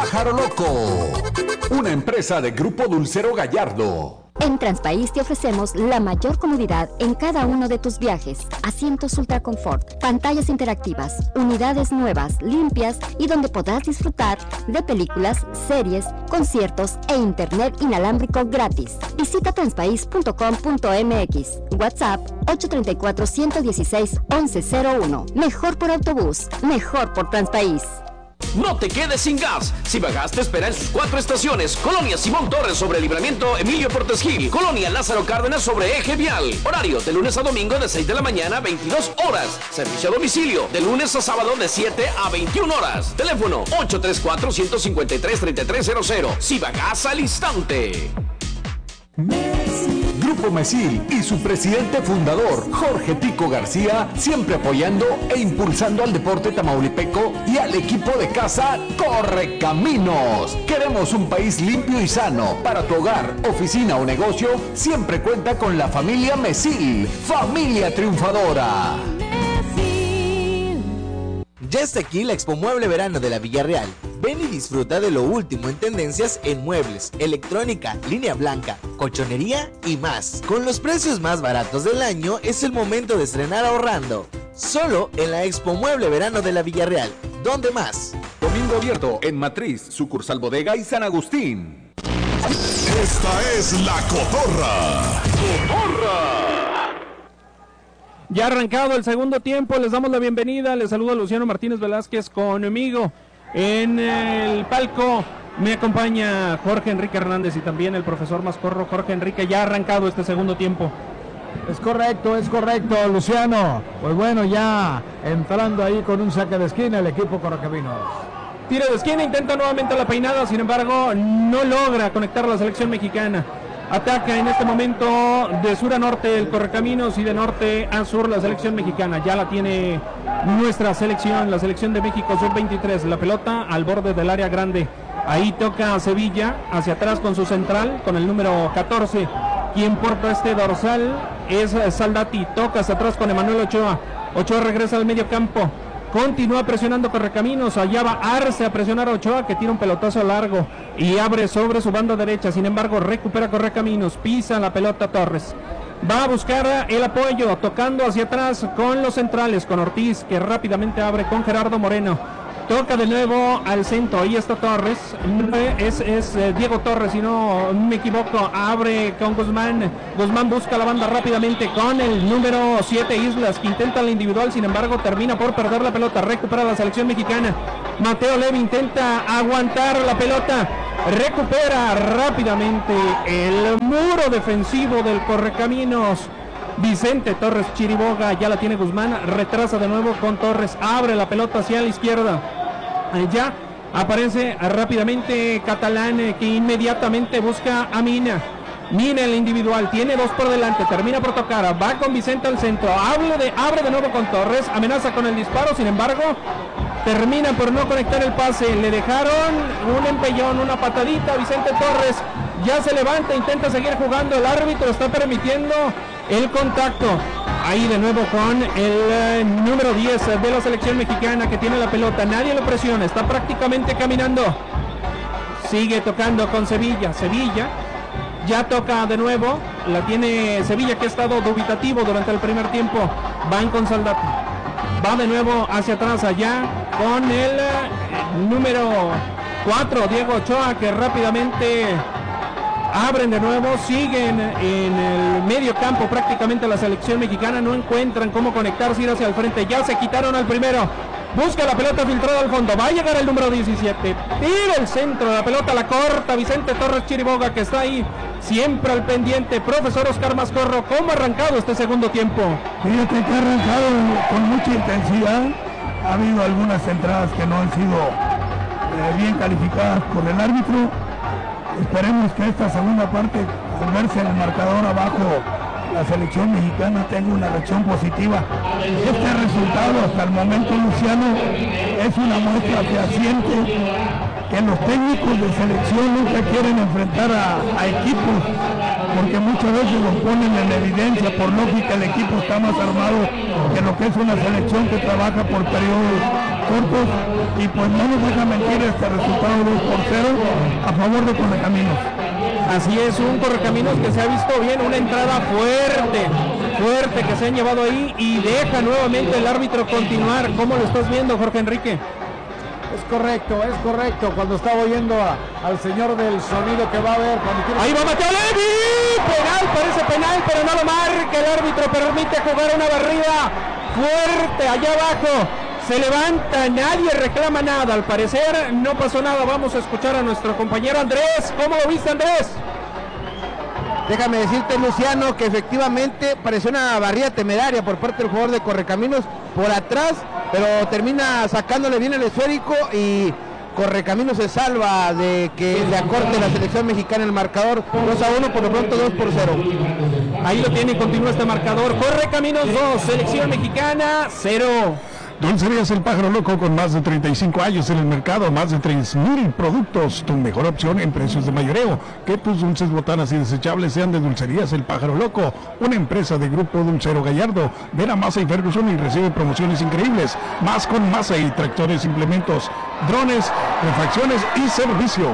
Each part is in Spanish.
Pájaro Loco, una empresa de Grupo Dulcero Gallardo. En Transpaís te ofrecemos la mayor comodidad en cada uno de tus viajes. Asientos Ultra Comfort, pantallas interactivas, unidades nuevas, limpias y donde podrás disfrutar de películas, series, conciertos e internet inalámbrico gratis. Visita transpaís.com.mx. WhatsApp 834-116-1101. Mejor por autobús, mejor por Transpaís. No te quedes sin gas. Si bagaste, espera en sus 4 estaciones. Colonia Simón Torres sobre Libramiento Emilio Portes Gil. Colonia Lázaro Cárdenas sobre Eje Vial. Horario de lunes a domingo de 6 de la mañana a 22 horas. Servicio a domicilio de lunes a sábado de 7 a 21 horas. Teléfono 834-153-3300. Si bagas al instante. Grupo Mesil y su presidente fundador, Jorge Tico García, siempre apoyando e impulsando al deporte tamaulipeco y al equipo de casa Correcaminos. Queremos un país limpio y sano. Para tu hogar, oficina o negocio, siempre cuenta con la familia Mesil, familia triunfadora. Ya está aquí la Expo Mueble Verano de la Villarreal. Ven y disfruta de lo último en tendencias en muebles, electrónica, línea blanca, colchonería y más. Con los precios más baratos del año es el momento de estrenar ahorrando. Solo en la Expo Mueble Verano de la Villarreal. ¿Dónde más? Domingo abierto en Matriz, sucursal Bodega y San Agustín. Esta es La Cotorra. Ya ha arrancado el segundo tiempo, les damos la bienvenida, les saluda Luciano Martínez Velázquez conmigo. En el palco me acompaña Jorge Enrique Hernández y también el profesor Mascorro. Jorge Enrique, ya ha arrancado este segundo tiempo. Es correcto, Luciano. Pues bueno, ya entrando ahí con un saque de esquina el equipo Correcaminos. Tiro de esquina, intenta nuevamente la peinada, sin embargo no logra conectar a la selección mexicana. Ataca en este momento de sur a norte el Correcaminos y de norte a sur la selección mexicana. Ya la tiene nuestra selección, la selección de México sub-23. La pelota al borde del área grande. Ahí toca a Sevilla, hacia atrás con su central, con el número 14. Quien porta este dorsal es Saldati. Toca hacia atrás con Emanuel Ochoa. Ochoa regresa al medio campo. Continúa presionando Correcaminos, allá va Arce a presionar a Ochoa, que tira un pelotazo largo y abre sobre su banda derecha. Sin embargo recupera Correcaminos, pisa la pelota Torres, va a buscar el apoyo, tocando hacia atrás con los centrales, con Ortiz, que rápidamente abre con Gerardo Moreno. Toca de nuevo al centro, ahí está Torres, es Diego Torres, si no me equivoco, abre con Guzmán. Guzmán busca la banda rápidamente con el número 7 Islas, que intenta la individual, sin embargo termina por perder la pelota, recupera la selección mexicana. Mateo Levi intenta aguantar la pelota, recupera rápidamente el muro defensivo del Correcaminos. Vicente Torres Chiriboga, ya la tiene Guzmán, retrasa de nuevo con Torres, abre la pelota hacia la izquierda. Ya aparece rápidamente Catalán, que inmediatamente busca a Mina. Mina el individual, tiene 2 por delante, termina por tocar, va con Vicente al centro, abre de nuevo con Torres, amenaza con el disparo, sin embargo termina por no conectar el pase, le dejaron un empellón, una patadita. Vicente Torres ya se levanta, intenta seguir jugando, el árbitro está permitiendo el contacto. Ahí de nuevo con el número 10 de la selección mexicana, que tiene la pelota, nadie lo presiona, está prácticamente caminando. Sigue tocando con Sevilla, ya toca de nuevo, la tiene Sevilla, que ha estado dubitativo durante el primer tiempo. Van con Saldati, va de nuevo hacia atrás, allá con el número 4 Diego Ochoa, que rápidamente abren de nuevo, siguen en el medio campo prácticamente la selección mexicana, no encuentran cómo conectarse, ir hacia el frente, ya se quitaron al primero, busca la pelota filtrada al fondo, va a llegar el número 17, tira el centro, la pelota la corta Vicente Torres Chiriboga, que está ahí siempre al pendiente. Profesor Oscar Mascorro, ¿cómo ha arrancado este segundo tiempo? Fíjate que ha arrancado con mucha intensidad, ha habido algunas entradas que no han sido bien calificadas por el árbitro. Esperemos que esta segunda parte, al verse el marcador abajo, la selección mexicana tenga una reacción positiva. Este resultado hasta el momento, Luciano, es una muestra fehaciente que los técnicos de selección nunca quieren enfrentar a equipos, porque muchas veces los ponen en evidencia. Por lógica, el equipo está más armado que lo que es una selección que trabaja por periodos cortos y pues no nos deja mentir este resultado 2-0 a favor de Correcaminos. Así es, un Correcaminos que se ha visto bien, una entrada fuerte que se han llevado ahí y deja nuevamente el árbitro continuar. ¿Cómo lo estás viendo, Jorge Enrique? Es correcto, cuando estaba oyendo al señor del sonido que va a ver. Ahí va Mateo Levi, penal, parece penal, pero no lo marca el árbitro, permite jugar una barrida fuerte allá abajo. Se levanta, nadie reclama nada, al parecer no pasó nada. Vamos a escuchar a nuestro compañero Andrés. ¿Cómo lo viste, Andrés? Déjame decirte, Luciano, que efectivamente pareció una barrida temeraria por parte del jugador de Correcaminos por atrás, pero termina sacándole bien el esférico y Correcaminos se salva de que le acorte la selección mexicana el marcador 2-1, por lo pronto 2-0. Ahí lo tiene, continúa este marcador. Correcaminos 2, selección mexicana 0. Dulcerías El Pájaro Loco, con más de 35 años en el mercado, más de 3,000 productos, tu mejor opción en precios de mayoreo. Que tus dulces, botanas y desechables sean de Dulcerías El Pájaro Loco, una empresa de Grupo Dulcero Gallardo. Ven a Masa y Ferguson y recibe promociones increíbles. Más con Masa y tractores, implementos, drones, refacciones y servicio.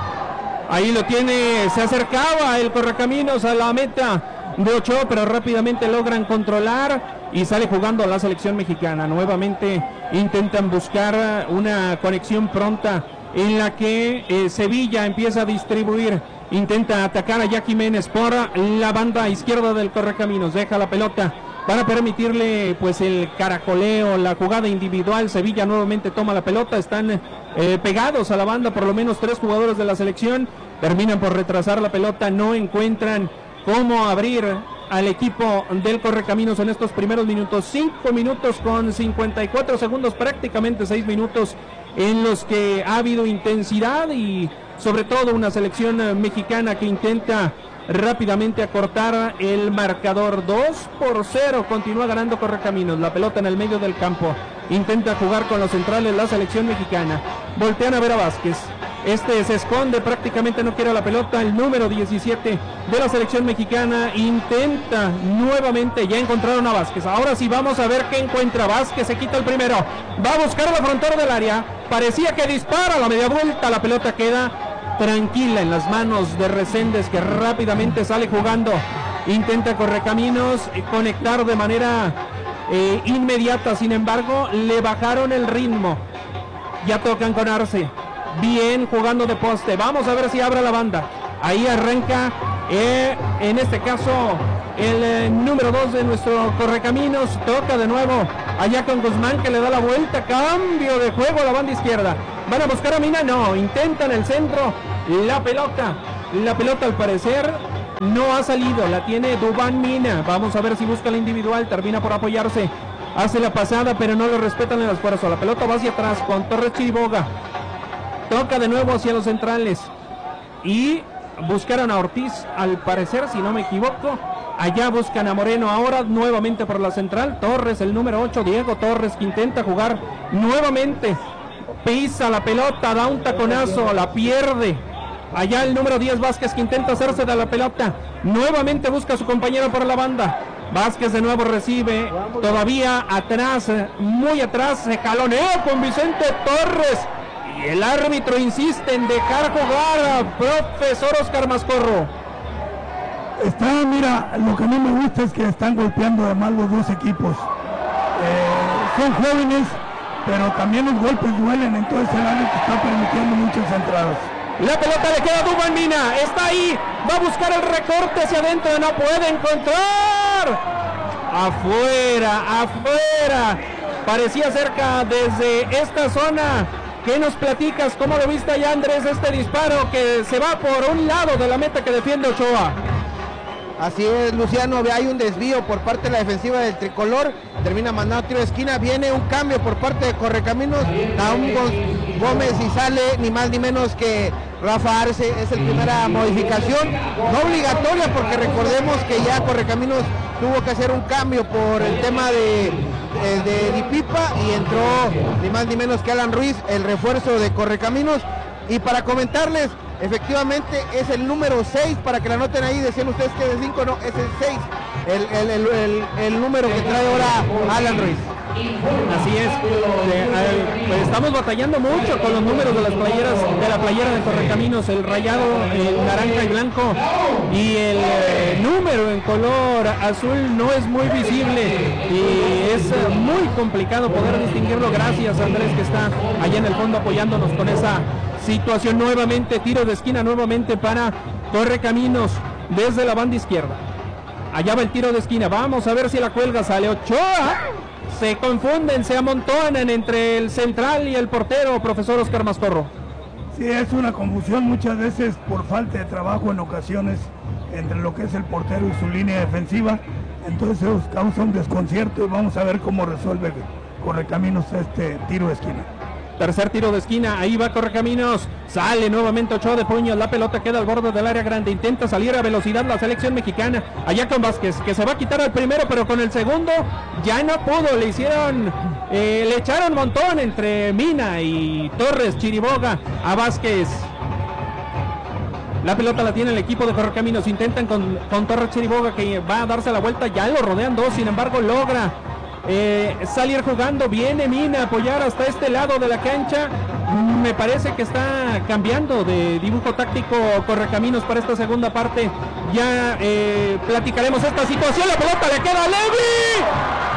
Ahí lo tiene, se acercaba el Correcaminos a la meta de Ochoa, pero rápidamente logran controlar y sale jugando la selección mexicana. Nuevamente intentan buscar una conexión pronta en la que Sevilla empieza a distribuir, intenta atacar a Jack Jiménez por la banda izquierda del Correcaminos, deja la pelota para permitirle pues el caracoleo, la jugada individual. Sevilla nuevamente toma la pelota, están pegados a la banda por lo menos 3 jugadores de la selección, terminan por retrasar la pelota, no encuentran cómo abrir al equipo del Correcaminos en estos primeros minutos. 5 minutos con 54 segundos, prácticamente 6 minutos en los que ha habido intensidad y sobre todo una selección mexicana que intenta rápidamente acortar el marcador. 2-0, continúa ganando Correcaminos, la pelota en el medio del campo, intenta jugar con los centrales la selección mexicana, voltean a ver a Vázquez. Este se esconde, prácticamente no quiere la pelota. El número 17 de la selección mexicana intenta nuevamente, ya encontraron a Vázquez. Ahora sí vamos a ver qué encuentra Vázquez, se quita el primero, va a buscar la frontera del área, parecía que dispara la media vuelta, la pelota queda tranquila en las manos de Reséndez, que rápidamente sale jugando. Intenta Correcaminos conectar de manera inmediata, sin embargo le bajaron el ritmo, ya tocan con Arce. Bien jugando de poste, vamos a ver si abre la banda. Ahí arranca en este caso el número 2 de nuestro Correcaminos, toca de nuevo allá con Guzmán, que le da la vuelta, cambio de juego a la banda izquierda. Van a buscar a Mina, no, intentan el centro, la pelota al parecer no ha salido, la tiene Dubán Mina. Vamos a ver si busca la individual, termina por apoyarse, hace la pasada pero no lo respetan el esfuerzo. La pelota va hacia atrás con Torres Chiriboga, toca de nuevo hacia los centrales y buscaron a Ortiz al parecer, si no me equivoco. Allá buscan a Moreno, ahora nuevamente por la central. Torres, el número 8, Diego Torres, que intenta jugar nuevamente, pisa la pelota, da un taconazo, la pierde. Allá el número 10, Vázquez, que intenta hacerse de la pelota, nuevamente busca a su compañero por la banda. Vázquez de nuevo recibe, todavía atrás, muy atrás, se jalonea con Vicente Torres y el árbitro insiste en dejar jugar a profesor Oscar Mascorro. Mira, lo que no me gusta es que están golpeando además los dos equipos. Son jóvenes, pero también los golpes duelen, entonces el árbitro está permitiendo muchas entradas. La pelota le queda a Dubán Mina, está ahí, va a buscar el recorte hacia adentro, no puede encontrar. Afuera, parecía cerca desde esta zona. ¿Qué nos platicas? ¿Cómo lo viste allá, Andrés, este disparo que se va por un lado de la meta que defiende Ochoa? Así es, Luciano, hay un desvío por parte de la defensiva del tricolor, termina mandando tiro de esquina, viene un cambio por parte de Correcaminos, Naum Gómez y sale ni más ni menos que Rafa Arce. Es la primera modificación, no obligatoria, porque recordemos que ya Correcaminos tuvo que hacer un cambio por el tema de Dipipa y entró ni más ni menos que Alan Ruiz, el refuerzo de Correcaminos. Y para comentarles, efectivamente es el número 6, para que la anoten ahí. Decían ustedes que es el 5, no, es el 6, el número que trae ahora Alan Ruiz. Así es, pues estamos batallando mucho con los números de las playeras, de la playera de Correcaminos, el rayado, el naranja y blanco, y el número en color azul no es muy visible y es muy complicado poder distinguirlo. Gracias, Andrés, que está allá en el fondo apoyándonos con esa situación. Nuevamente tiro de esquina, nuevamente para Correcaminos desde la banda izquierda. Allá va el tiro de esquina, vamos a ver si la cuelga, sale Ochoa. Se confunden, se amontonan entre el central y el portero, profesor Oscar Mascorro. Sí, es una confusión muchas veces por falta de trabajo en ocasiones entre lo que es el portero y su línea defensiva, entonces eso causa un desconcierto y vamos a ver cómo resuelve Correcaminos este tiro de esquina. Tercer tiro de esquina, ahí va Correcaminos, sale nuevamente Ochoa de puño, la pelota queda al borde del área grande, intenta salir a velocidad la selección mexicana, allá con Vázquez, que se va a quitar al primero, pero con el segundo ya no pudo, le echaron montón entre Mina y Torres Chiriboga a Vázquez. La pelota la tiene el equipo de Correcaminos, intentan con Torres Chiriboga, que va a darse la vuelta, ya lo rodean dos, sin embargo logra salir jugando, viene Mina a apoyar hasta este lado de la cancha. Me parece que está cambiando de dibujo táctico Correcaminos para esta segunda parte. Ya platicaremos esta situación, la pelota le queda a Levi.